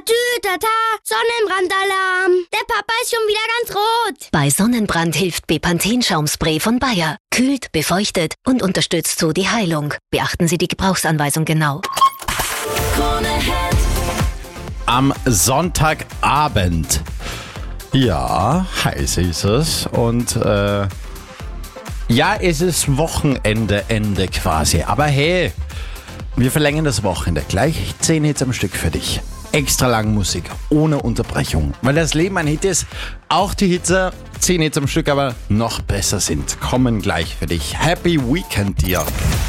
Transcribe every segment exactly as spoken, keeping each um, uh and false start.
Tatü, tata, Sonnenbrandalarm. Der Papa ist schon wieder ganz rot. Bei Sonnenbrand hilft Bepanthen-Schaumspray von Bayer. Kühlt, befeuchtet und unterstützt so die Heilung. Beachten Sie die Gebrauchsanweisung genau. Am Sonntagabend. Ja, heiß ist es. Und äh, ja, es ist Wochenende, Ende quasi. Aber hey, wir verlängern das Wochenende. Gleich zehn Hits am Stück für dich. Extra lang Musik, ohne Unterbrechung. Weil das Leben ein Hit ist, auch die Hitze, zehn Hits am Stück, aber noch besser sind. Kommen gleich für dich. Happy Weekend dir.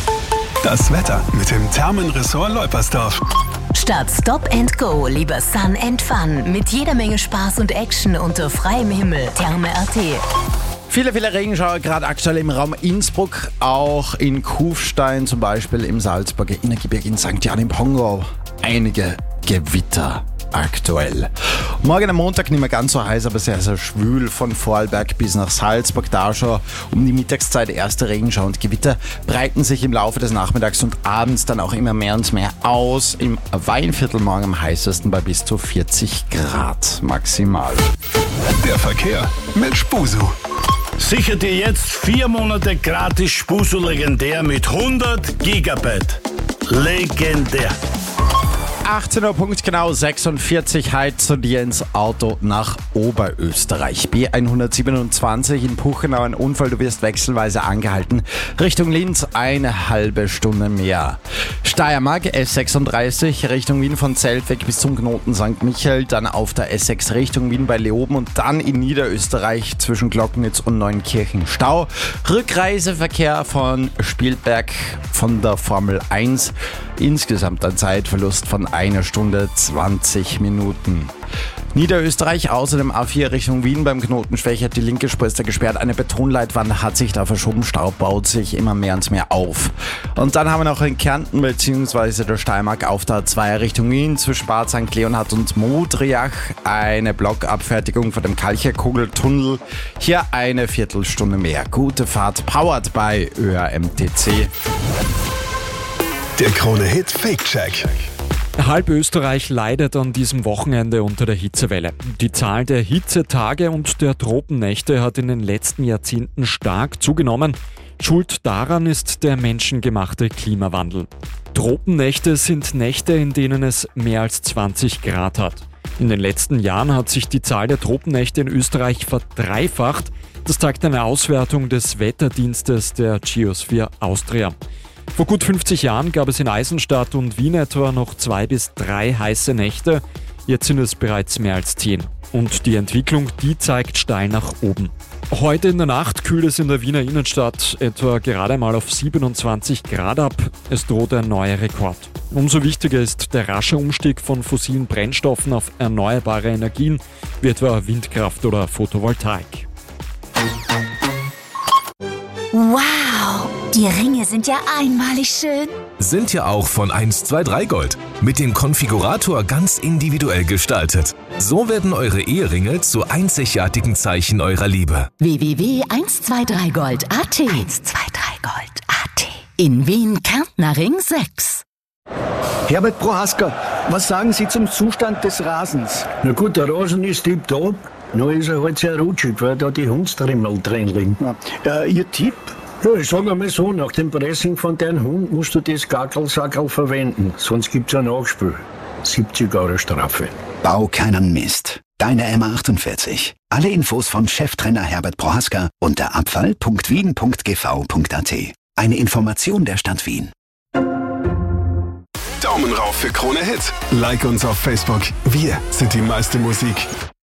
Das Wetter mit dem Thermenressort Leupersdorf. Statt Stop and Go lieber Sun and Fun. Mit jeder Menge Spaß und Action unter freiem Himmel. Therme punkt at. Viele, viele Regenschauer, gerade aktuell im Raum Innsbruck, auch in Kufstein, zum Beispiel im Salzburger Innergebirge, in Sankt Jan im Pongau. Einige Gewitter aktuell. Morgen am Montag nicht mehr ganz so heiß, aber sehr, sehr schwül von Vorarlberg bis nach Salzburg. Da schon um die Mittagszeit erste Regenschauer und Gewitter breiten sich im Laufe des Nachmittags und abends dann auch immer mehr und mehr aus. Im Weinviertel morgen am heißesten bei bis zu vierzig Grad maximal. Der Verkehr mit Spusu. Sicher dir jetzt vier Monate gratis Spusu legendär mit hundert Gigabyte. Legendär. achtzehn Uhr Punkt genau sechsundvierzig heute zu dir ins Auto nach Oberösterreich. B hundertsiebenundzwanzig in Puchenau, ein Unfall, du wirst wechselweise angehalten. Richtung Linz eine halbe Stunde mehr. Steiermark S sechsunddreißig Richtung Wien von Zeltweg bis zum Knoten Sankt Michael, dann auf der S sechs Richtung Wien bei Leoben und dann in Niederösterreich zwischen Glocknitz und Neunkirchen Stau. Rückreiseverkehr von Spielberg von der Formel eins. Insgesamt ein Zeitverlust von einer Stunde zwanzig Minuten. Niederösterreich, außerdem A vier Richtung Wien beim Knoten Schwächert, die linke Spur ist da gesperrt. Eine Betonleitwand hat sich da verschoben, Staub baut sich immer mehr und mehr auf. Und dann haben wir noch in Kärnten bzw. der Steiermark auf der A zwei Richtung Wien zwischen Bad Sankt Leonhard und Modriach eine Blockabfertigung von dem Kalcherkugeltunnel. Hier eine Viertelstunde mehr. Gute Fahrt, powered by Ö A M T C. Der Krone-Hit Fake-Check. Halb Österreich leidet an diesem Wochenende unter der Hitzewelle. Die Zahl der Hitzetage und der Tropennächte hat in den letzten Jahrzehnten stark zugenommen. Schuld daran ist der menschengemachte Klimawandel. Tropennächte sind Nächte, in denen es mehr als zwanzig Grad hat. In den letzten Jahren hat sich die Zahl der Tropennächte in Österreich verdreifacht. Das zeigt eine Auswertung des Wetterdienstes der Geosphere Austria. Vor gut fünfzig Jahren gab es in Eisenstadt und Wien etwa noch zwei bis drei heiße Nächte. Jetzt sind es bereits mehr als zehn. Und die Entwicklung, die zeigt steil nach oben. Heute in der Nacht kühlt es in der Wiener Innenstadt etwa gerade mal auf siebenundzwanzig Grad ab. Es droht ein neuer Rekord. Umso wichtiger ist der rasche Umstieg von fossilen Brennstoffen auf erneuerbare Energien, wie etwa Windkraft oder Photovoltaik. Wow, die Ringe sind ja einmalig schön. Sind ja auch von eins zwei drei Gold. Mit dem Konfigurator ganz individuell gestaltet. So werden eure Eheringe zu einzigartigen Zeichen eurer Liebe. w w w punkt eins zwei drei gold punkt a t eins zwei drei gold punkt a t. In Wien Kärntner Ring sechs. Herbert Prohaska, was sagen Sie zum Zustand des Rasens? Na gut, der Rasen ist tipptopp. Nur ist er halt sehr rutschig, weil da die Hundstrimmel drin liegen. Ja, äh, Ihr Tipp? Ja, ich sag einmal so, nach dem Pressing von deinem Hund musst du das Gackelsackerl verwenden. Sonst gibt's ein Nachspiel. siebzig Euro Strafe. Bau keinen Mist. Deine M achtundvierzig. Alle Infos von Cheftrainer Herbert Prohaska unter abfall punkt wien punkt g v punkt a t. Eine Information der Stadt Wien. Daumen rauf für Krone-Hit. Like uns auf Facebook. Wir sind die meiste Musik.